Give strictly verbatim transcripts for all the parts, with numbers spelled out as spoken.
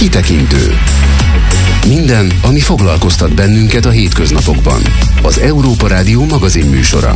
Kitekintő. Minden, ami foglalkoztat bennünket a hétköznapokban. Az Európa Rádió magazin műsora.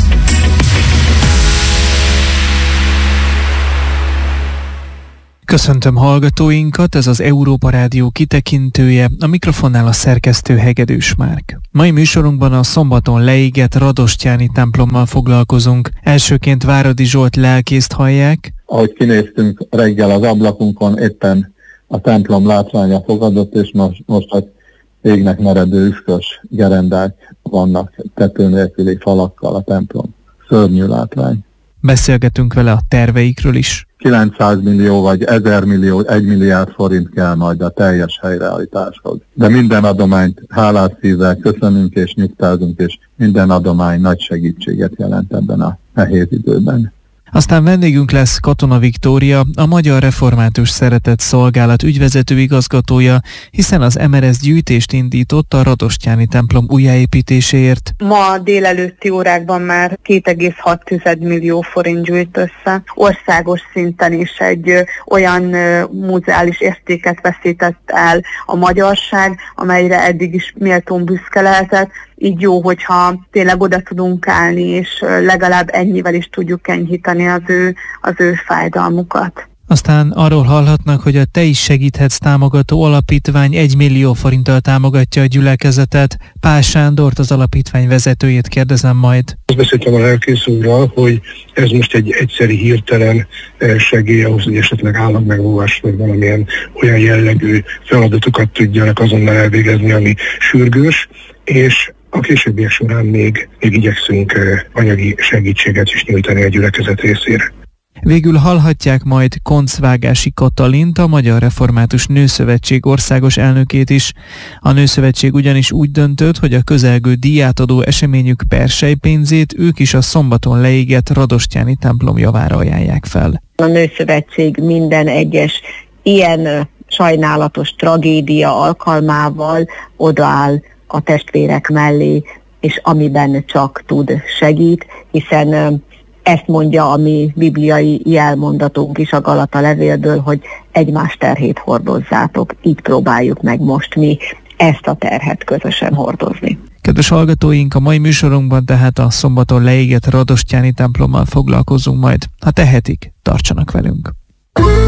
Köszöntöm hallgatóinkat, ez az Európa Rádió kitekintője, a mikrofonnál a szerkesztő Hegedűs Márk. Mai műsorunkban a szombaton leégett Radostyáni templommal foglalkozunk. Elsőként Váradi Zsolt lelkészt hallják. Ahogy kinéztünk reggel az ablakunkon, éppen a templom látványa fogadott, és most, most a égnek meredő üskös gerendák vannak tető nélküli falakkal a templom. Szörnyű látvány. Beszélgetünk vele a terveikről is. kilencszáz millió vagy ezer millió, egy milliárd forint kell majd a teljes helyreállításhoz. De minden adományt hálás szívvel köszönünk és nyugtázunk, és minden adomány nagy segítséget jelent ebben a nehéz időben. Aztán vendégünk lesz Katona Viktória, a Magyar Református Szeretett Szolgálat ügyvezető igazgatója, hiszen az em er es gyűjtést indított a Radostyáni templom újjáépítéséért. Ma délelőtti órákban már két egész hat millió forint gyűjt össze. Országos szinten is egy ö, olyan ö, múzeális értéket veszített el a magyarság, amelyre eddig is méltón büszke lehetett. Így jó, hogyha tényleg oda tudunk állni, és legalább ennyivel is tudjuk enyhíteni az ő, az ő fájdalmukat. Aztán arról hallhatnak, hogy a Te is segíthetsz támogató alapítvány egy millió forinttal támogatja a gyülekezetet. Pál Sándort, az alapítvány vezetőjét kérdezem majd. Azt beszéltem a lelkész úrral, hogy ez most egy egyszeri hirtelen segély ahhoz, hogy esetleg állatmegóvás vagy valamilyen olyan jellegű feladatokat tudjanak azonnal elvégezni, ami sürgős, és a későbbiek során még, még igyekszünk anyagi segítséget is nyújtani a gyülekezet részére. Végül hallhatják majd Koncvágási Katalint, a Magyar Református Nőszövetség országos elnökét is. A Nőszövetség ugyanis úgy döntött, hogy a közelgő díjátadó eseményük persejpénzét ők is a szombaton leégett Radostyáni templom javára ajánlják fel. A Nőszövetség minden egyes ilyen sajnálatos tragédia alkalmával odaáll a testvérek mellé, és amiben csak tud segít, hiszen ezt mondja a mi bibliai jelmondatunk is a Galata levélből, hogy egymás terhét hordozzátok. Így próbáljuk meg most mi ezt a terhet közösen hordozni. Kedves hallgatóink, a mai műsorunkban tehát a szombaton leégett Radostyáni templommal foglalkozunk majd. Ha tehetik, tartsanak velünk!